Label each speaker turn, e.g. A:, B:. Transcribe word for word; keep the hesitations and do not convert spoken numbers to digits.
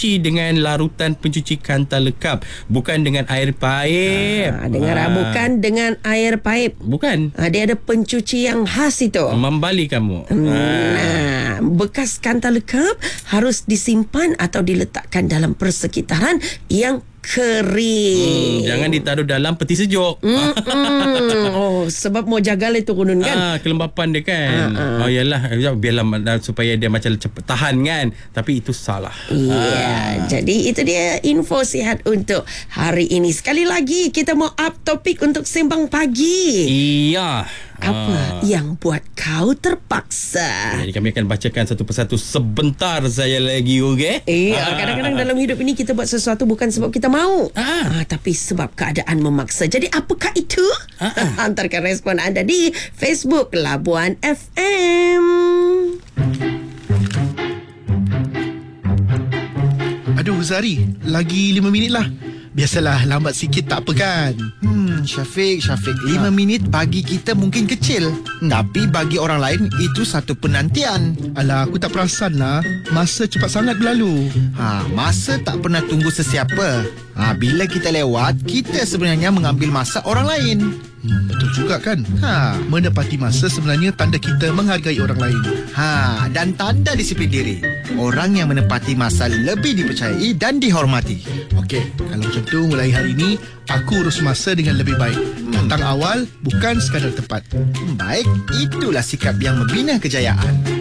A: cuci dengan larutan pencuci kantar lekap, bukan dengan air paip.
B: Ha, dengar ha. Bukan dengan air paip.
A: Bukan.
B: Ha, dia ada pencuci yang khas itu.
A: Membali kamu.
B: Hmm,
A: ha.
B: Nah, bekas kantar lekap harus disimpan atau diletakkan dalam persekitaran yang kering.
A: Hmm, jangan ditaruh dalam peti sejuk.
B: Mm-mm. Oh, sebab mau jaga itu kunun kan.
A: Ah, kelembapan dia kan.
B: Ah, ah.
A: Oh yalah, biarlah supaya dia macam cepat tahan kan. Tapi itu salah.
B: Iya,
A: ah.
B: jadi itu dia info sihat untuk hari ini. Sekali lagi kita mau up topik untuk sembang pagi.
A: Iya.
B: Apa ah. yang buat kau terpaksa?
A: Jadi kami akan bacakan satu persatu sebentar saya lagi, okey?
B: Iya, ah. kadang-kadang dalam hidup ini kita buat sesuatu bukan sebab kita mau, ah. Ah, tapi sebab keadaan memaksa. Jadi apakah itu? Ah. Hantarkan respon anda di Facebook Labuan F M.
C: Aduh Zari, lagi lima minit lah. Biasalah, lambat sikit tak apa kan.
D: Hmm, Syafiq, Syafiq, lima minit bagi kita mungkin kecil, hmm. tapi bagi orang lain itu satu penantian.
C: Alah, aku tak perasan lah. Masa cepat sangat berlalu.
D: Ha, masa tak pernah tunggu sesiapa. Ha, bila kita lewat, kita sebenarnya mengambil masa orang lain.
C: Hmm, betul juga kan. Ha, menepati masa sebenarnya tanda kita menghargai orang lain.
D: Ha, dan tanda disiplin diri. Orang yang menepati masa lebih dipercayai dan dihormati.
C: Okey, kalau macam tu mulai hari ini aku urus masa dengan lebih baik. Datang awal, bukan sekadar tepat.
D: Baik, itulah sikap yang membina kejayaan.